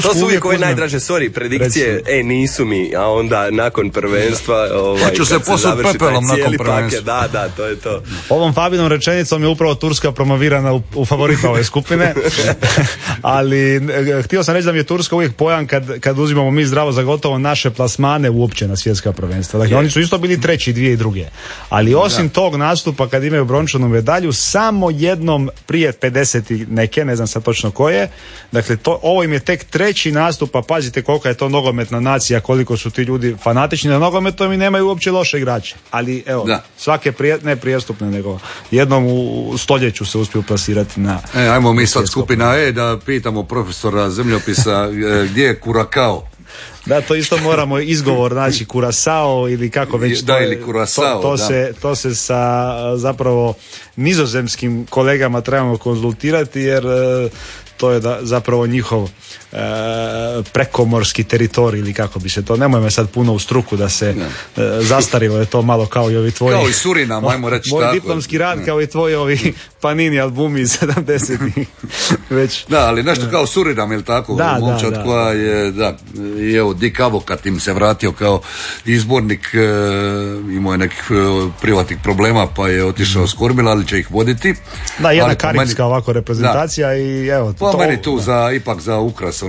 To su uvijek ove najdraže, predikcije, nisu mi, a onda nakon prvenstva ću se posut pepelom nakon prvenstva. Da, to je to. Ovom Fabinom rečenicom je upravo Turska promovirana u favorita ove skupine, ali htio sam reći da mi je Turska uvijek pojam kad uzimamo mi zdravo za gotovo naše plasmane uopće na svjetska prvenstva. Dakle, oni su isto bili treći 2002. Ali osim tog nastupa kad imaju brončanu medalju, samo jednom prije 50 neke, ne znam sad točno koje, dakle ovo im je tek treći nastup, pa pazite kolika je to nogometna nacija, koliko su ti ljudi fanatični na nogometom i nemaju uopće loše igrače. Ali evo, svake ne prijestupne, nego jednom u stoljeću se uspiju plasirati na... Ajmo mi sad skupina da pitamo profesora zemljopisa gdje je Curacao. Da, to isto moramo izgovor, znači Curaçao ili kako već ili Curaçao, to se sa zapravo nizozemskim kolegama trebamo konzultirati, jer to je zapravo njihov prekomorski teritorij ili kako bi se to, nemoj me sad puno u struku da se zastarilo je to malo kao i ovi tvoji, kao i Surinam, ajmo reći moj tako, diplomski rad kao i tvoji ovi Panini albumi iz 70-ih već. Da, ali nešto kao Surinam, jel tako? Momčad koja je, i evo Dick Avokat im se vratio kao izbornik, imao je nekih privatnih problema pa je otišao s kormila, ali će ih voditi. Da, jedna karibska ovako reprezentacija i evo to. Meni tu ipak za ukras,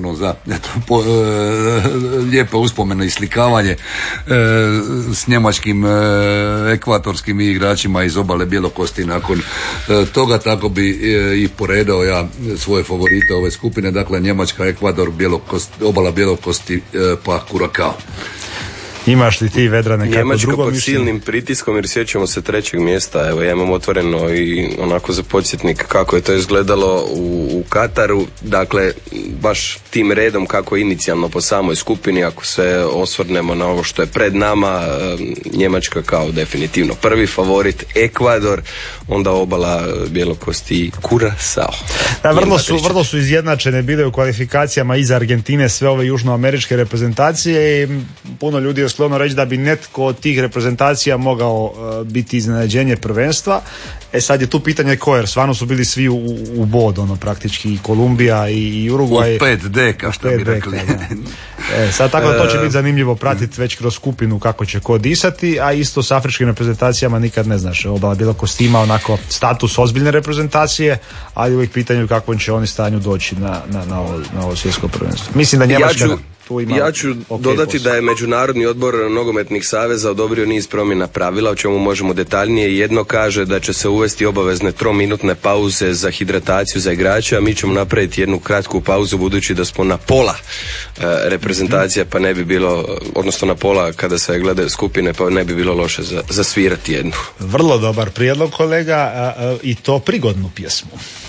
lijepe uspomene i slikavanje s njemačkim ekvatorskim igračima iz obale Bjelokosti. Nakon toga tako bi i poredao ja svoje favorite ove skupine, dakle Njemačka, Ekvador, obala Bjelokosti pa Curacao. Imaš li ti, Vedrane, kako Njemačka drugo pod mišljenje? silnim pritiskom, jer sjećamo se trećeg mjesta. Evo, ja imam otvoreno i onako za podsjetnik kako je to izgledalo u Kataru. Dakle, baš tim redom kako inicijalno po samoj skupini, ako se osvrnemo na ovo što je pred nama, Njemačka kao definitivno prvi favorit, Ekvador, onda obala Bjelokosti i Curaçao. Da, vrlo su izjednačene bile u kvalifikacijama iz Argentine sve ove južnoameričke reprezentacije i puno ljudi je sklono reći da bi netko od tih reprezentacija mogao biti iznenađenje prvenstva. Sad je tu pitanje ko, jer stvarno su bili svi u bod, praktički i Kolumbija i Urugvaj. Od 5 deka, što bi rekli. Sad tako da to će biti zanimljivo pratiti već kroz skupinu kako će ko disati, a isto s afričkim reprezentacijama nikad ne znaš. Obala Bjelokosti ima onako status ozbiljne reprezentacije, ali uvijek pitanje u kakvom će oni stanju doći na ovo svjetsko prvenstvo. Mislim da Njemačka... Ja ću dodati da je Međunarodni odbor nogometnih saveza odobrio niz promjena pravila, o čemu možemo detaljnije. Jedno kaže da će se uvesti obavezne 3-minutne pauze za hidrataciju za igrače, a mi ćemo napraviti jednu kratku pauzu budući da smo na pola reprezentacija, pa ne bi bilo, odnosno na pola kada se gledaju skupine, pa ne bi bilo loše za svirati jednu. Vrlo dobar prijedlog, kolega, i to prigodnu pjesmu.